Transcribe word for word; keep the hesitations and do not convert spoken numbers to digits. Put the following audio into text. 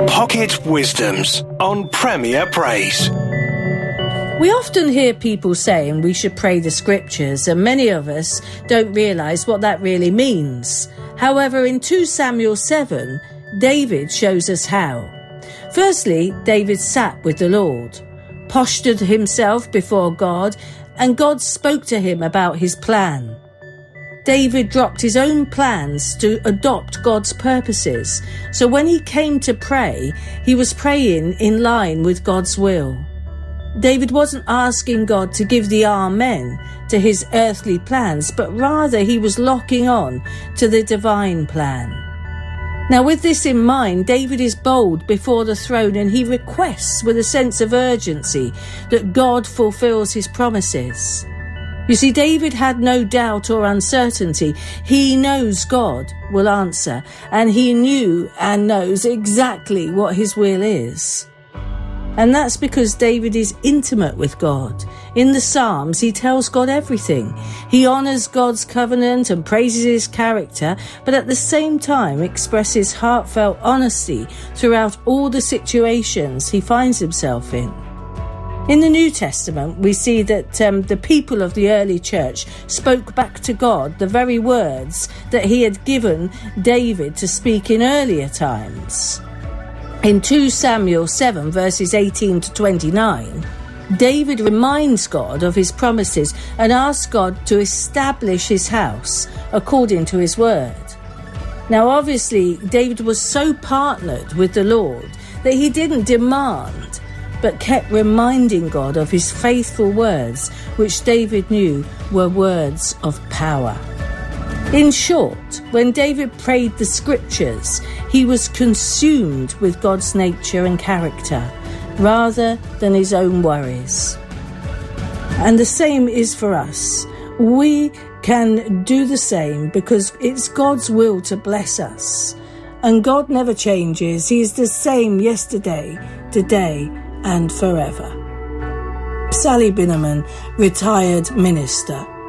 Pocket Wisdoms on Premier Praise. We often hear people saying we should pray the scriptures, and many of us don't realise what that really means. However, in Second Samuel seven, David shows us how. Firstly, David sat with the Lord, postured himself before God, and God spoke to him about his plan. David dropped his own plans to adopt God's purposes. So when he came to pray, he was praying in line with God's will. David wasn't asking God to give the amen to his earthly plans, but rather he was locking on to the divine plan. Now, with this in mind, David is bold before the throne, and he requests with a sense of urgency that God fulfills his promises. You see, David had no doubt or uncertainty. He knows God will answer, and he knew and knows exactly what his will is. And that's because David is intimate with God. In the Psalms, he tells God everything. He honours God's covenant and praises his character, but at the same time expresses heartfelt honesty throughout all the situations he finds himself in. In the New Testament, we see that um, the people of the early church spoke back to God the very words that he had given David to speak in earlier times. In Second Samuel seven, verses eighteen to twenty-nine, David reminds God of his promises and asks God to establish his house according to his word. Now, obviously, David was so partnered with the Lord that he didn't demand, but kept reminding God of his faithful words, which David knew were words of power. In short, when David prayed the scriptures, he was consumed with God's nature and character, rather than his own worries. And the same is for us. We can do the same because it's God's will to bless us. And God never changes. He is the same yesterday, today, and forever. Sally Binnerman, retired minister.